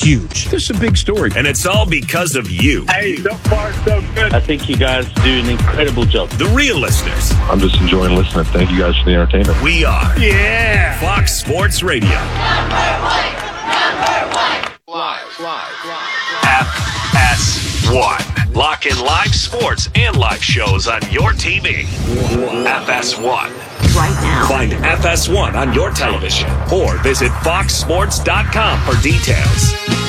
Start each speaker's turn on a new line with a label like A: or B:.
A: huge.
B: This is a big story.
C: And it's all because of you.
D: Hey, so far, so good.
E: I think you guys do an incredible job.
C: The real listeners.
F: I'm just enjoying listening. Thank you guys for the entertainment.
C: We are.
D: Yeah.
C: Fox Sports Radio.
G: Live.
C: FS1. Lock in live sports and live shows on your TV. FS1.
H: Right now.
C: Find FS1 on your television or visit foxsports.com for details.